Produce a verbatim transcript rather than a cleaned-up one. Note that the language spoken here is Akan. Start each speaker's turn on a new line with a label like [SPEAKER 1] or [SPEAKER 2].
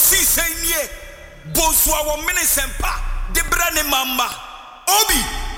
[SPEAKER 1] si senye boswa wo mene sempa de bra ne mama obi